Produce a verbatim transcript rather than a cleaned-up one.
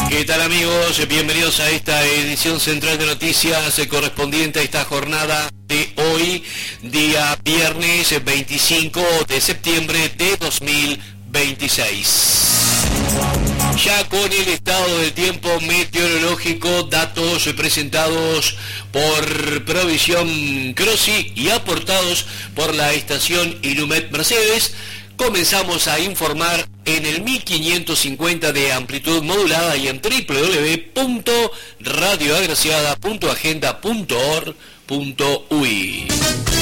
¿Qué tal, amigos? Bienvenidos a esta edición central de noticias correspondiente a esta jornada de hoy, día viernes veinticinco de septiembre de dos mil veintiséis. Ya con el estado del tiempo meteorológico, datos presentados por Provisión Crossi y aportados por la estación Ilumet Mercedes, comenzamos a informar en el mil quinientos cincuenta de amplitud modulada y en doble u doble u doble u punto radio agraciada punto agenda punto org punto u i.